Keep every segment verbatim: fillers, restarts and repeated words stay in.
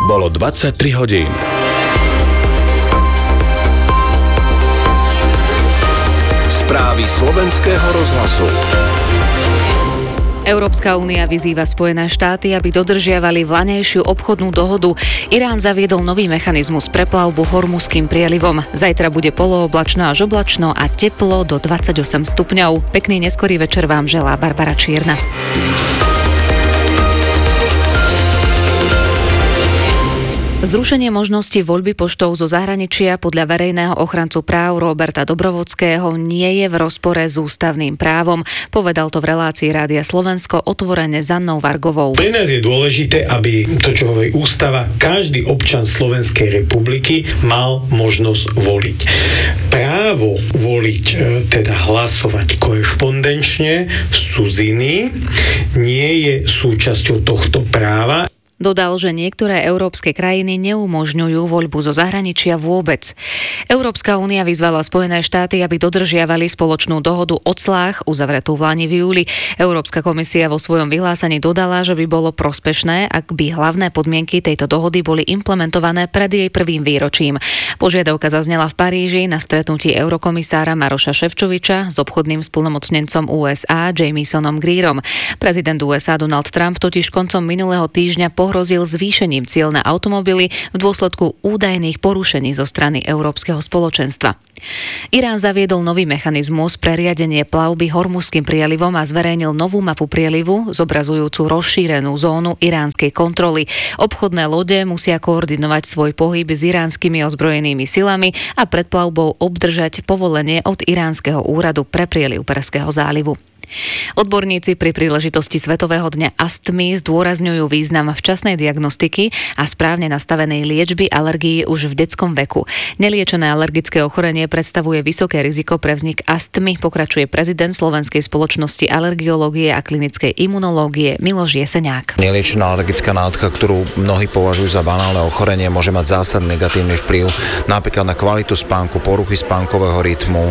Bolo dvadsaťtri hodín. Správy slovenského rozhlasu. Európska únia vyzýva Spojené štáty, aby dodržiavali vlaňajšiu obchodnú dohodu. Irán zaviedol nový mechanizmus pre plavbu Hormuzským prielivom. Zajtra bude polooblačno až oblačno a teplo do dvadsaťosem stupňov. Pekný neskorý večer vám želá Barbara Čierna. Zrušenie možnosti voľby poštou zo zahraničia podľa verejného ochrancu práv Roberta Dobrovodského nie je v rozpore s ústavným právom. Povedal to v relácii Rádia Slovensko otvorene s Annou Vargovou. Pre nás je dôležité, aby to, čo hovorí ústava, každý občan Slovenskej republiky mal možnosť voliť. Právo voliť, teda hlasovať korešpondenčne z cudziny, nie je súčasťou tohto práva. Dodal, že niektoré európske krajiny neumožňujú voľbu zo zahraničia vôbec. Európska únia vyzvala Spojené štáty, aby dodržiavali spoločnú dohodu o clách uzavretú v lani v júli. Európska komisia vo svojom vyhlásení dodala, že by bolo prospešné, ak by hlavné podmienky tejto dohody boli implementované pred jej prvým výročím. Požiadavka zaznela v Paríži na stretnutí eurokomisára Maroša Šefčoviča s obchodným splnomocnencom ú es á Jamesonom Greerom. Prezident ú es á Donald Trump totiž koncom minulého týždňa pohrozil zvýšením ciel na automobily v dôsledku údajných porušení zo strany Európskeho spoločenstva. Irán zaviedol nový mechanizmus pre riadenie plavby Hormuzským prielivom a zverejnil novú mapu prielivu zobrazujúcu rozšírenú zónu iránskej kontroly. Obchodné lode musia koordinovať svoj pohyb s iránskymi ozbrojenými silami a pred plavbou obdržať povolenie od iránskeho úradu pre prieliv Perského zálivu. Odborníci pri príležitosti Svetového dňa astmy zdôrazňujú význam včasnej diagnostiky a správne nastavenej liečby alergií už v detskom veku. Neliečené alergické ochorenie predstavuje vysoké riziko pre vznik astmy, pokračuje prezident Slovenskej spoločnosti alergiológie a klinickej imunológie Miloš Jeseniak. Neliečená alergická nátka, ktorú mnohí považujú za banálne ochorenie, môže mať zásadný negatívny vplyv napríklad na kvalitu spánku, poruchy spánkového rytmu,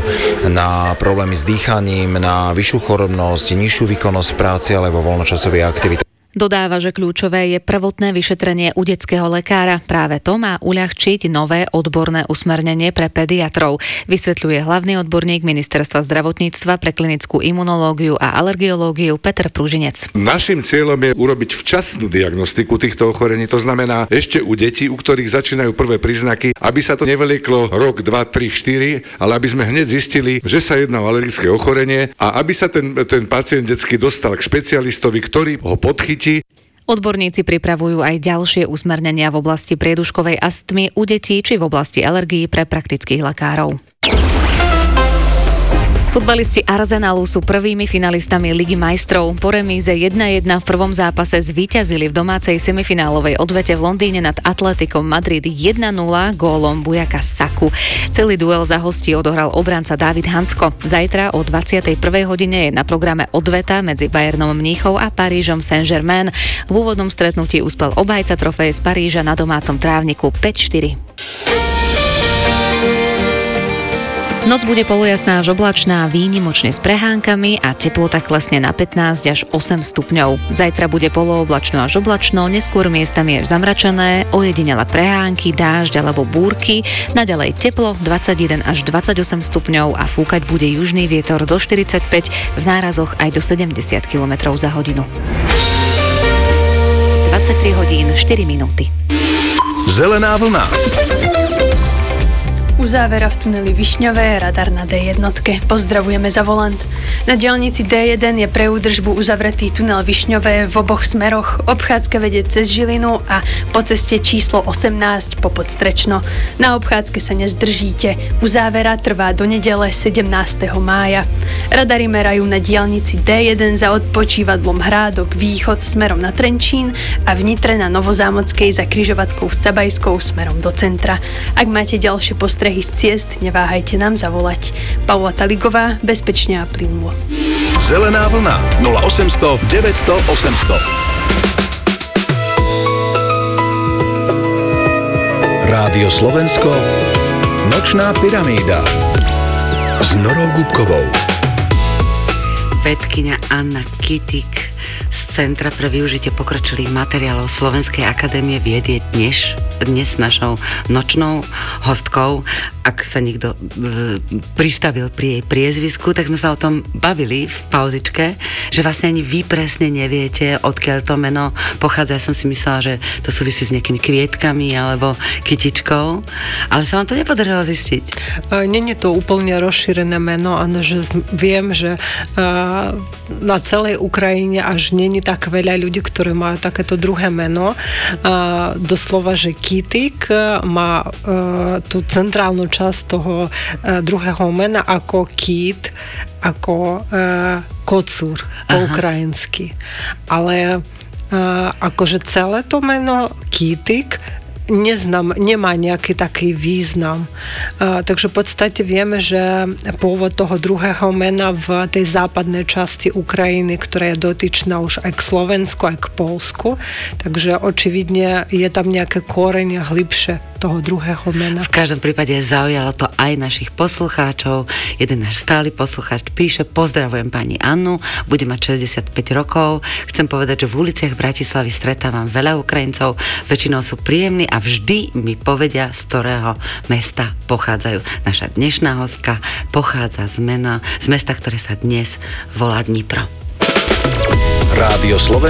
na problémy s dýchaním, na vyššiu chorobnosť, nižšiu výkonnosť práce alebo voľnočasových aktivít. Dodáva, že kľúčové je prvotné vyšetrenie u detského lekára. Práve to má uľahčiť nové odborné usmernenie pre pediatrov, vysvetľuje hlavný odborník Ministerstva zdravotníctva pre klinickú imunológiu a alergiológiu Peter Pružinec. Naším cieľom je urobiť včasnú diagnostiku týchto ochorení, to znamená ešte u detí, u ktorých začínajú prvé príznaky, aby sa to nevelieklo rok, dva, tri, štyri, ale aby sme hneď zistili, že sa jedná o alergické ochorenie a aby sa ten, ten pacient detský dostal k špecialistovi, ktorý ho podchytí. Odborníci pripravujú aj ďalšie usmernenia v oblasti prieduškovej astmy u detí či v oblasti alergií pre praktických lekárov. Futbalisti Arsenalu sú prvými finalistami Ligy majstrov. Po remíze jedna jedna v prvom zápase zvíťazili v domácej semifinálovej odvete v Londýne nad Atletikom Madrid jedna nula gólom Bujaka Saku. Celý duel za hostí odohral obranca Dávid Hansko. Zajtra o dvadsiatej prvej hodine je na programe odveta medzi Bayernom Mníchov a Parížom Saint-Germain. V úvodnom stretnutí uspel obhajca trofeje z Paríža na domácom trávniku päť štyri. Noc bude polojasná až oblačná, výnimočne s prehánkami a teplota klesne na pätnásť až osem stupňov. Zajtra bude polooblačno až oblačno, neskôr miestami až zamračené, ojedinele prehánky, dážď alebo búrky, naďalej teplo dvadsaťjeden až dvadsaťosem stupňov a fúkať bude južný vietor do štyridsaťpäť, v nárazoch aj do sedemdesiat kilometrov za hodinu. dvadsaťtri hodín štyri minúty. Zelená vlna. Uzávera v tuneli Višňové, radar na dé jedna. Pozdravujeme za volant. Na diaľnici dé jeden je pre údržbu uzavretý tunel Višňové v oboch smeroch. Obchádzka vedie cez Žilinu a po ceste číslo osemnásť po Podstrečno. Na obchádzke sa nezdržíte. Uzávera trvá do nedele sedemnásteho mája. Radary merajú na diaľnici dé jeden za odpočívadlom Hrádok východ smerom na Trenčín a v Nitre na Novozámodskej za križovatkou s Cabajskou smerom do centra. Ak máte ďalšie postrehy z ciest, neváhajte nám zavolať. Paula Taligová, bezpečne a plynulo. Zelená vlna nula osemsto deväťsto osemsto. Rádio Slovensko, Nočná pyramída s Norou Gubkovou. Vedkyňa Anna Kitik z Centra pre využitie pokročilých materiálov Slovenskej akadémie vied je dnes, dnes našou nočnou hostkou. Ak sa niekto e, pristavil pri jej priezvisku, tak sme sa o tom bavili v pauzičke, že vlastne ani vy presne neviete, odkiaľ to meno pochádza. Ja som si myslela, že to súvisí s nejakými kvietkami alebo kytičkou, ale sa vám to nepodarilo zistiť. Nie je to úplne rozšírené meno, ale že viem, že uh, na celej Ukrajine až nie je tak veľa ľudí, ktorí majú takéto druhé meno. Uh, doslova, že Kytik má uh, tú centrálnu časť toho uh, druhého mena ako Kýt, ako uh, kocúr po ukrajinsky. Ale uh, akože celé to meno Kytik neznám, nemá nejaký taký význam. Uh, takže v podstate vieme, že pôvod toho druhého mena v tej západnej časti Ukrajiny, ktorá je dotyčná už aj k Slovensku, aj k Polsku, takže očividne je tam nejaké korene hlbšie toho druhého mena. V každom prípade zaujalo to aj našich poslucháčov. Jeden náš stály poslucháč píše: pozdravujem pani Annu, bude mať šesťdesiatpäť rokov. Chcem povedať, že v uliciach Bratislavy stretávam veľa Ukrajincov, väčšinou sú príjemní a vždy mi povedia, z ktorého mesta pochádzajú. Naša dnešná hostka pochádza z, mena, z mesta, ktoré sa dnes volá Dnipro. Rádio Slovensko